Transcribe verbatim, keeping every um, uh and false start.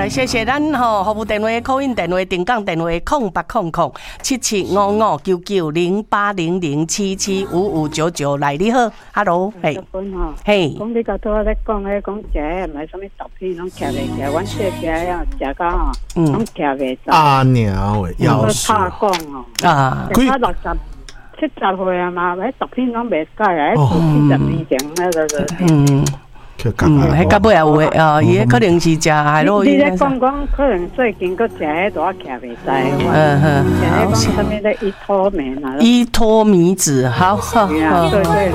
来谢谢咱吼服务电话的call in电话、定岗电话空八空空七七五五九九零八零零七七五五九九来，你好 ，Hello， 嘿，嘿， 讲你个多咧讲咧，讲食诶，唔系什么毒片，拢吃袂起，阮这食呀食到吼，拢吃袂着。 阿娘喂，要死！ 怕讲哦， 啊， 佢六十七十岁啊嘛，迄毒片拢袂改啊，迄七十年前那个个。嗯。 嗯，迄到尾也有诶哦，伊迄可能是食海洛因。 你咧讲讲，可能最近佫食迄大徛袂知。 嗯哼， 食迄讲什么咧依托美啊？ 依托米子，好好好。 对对。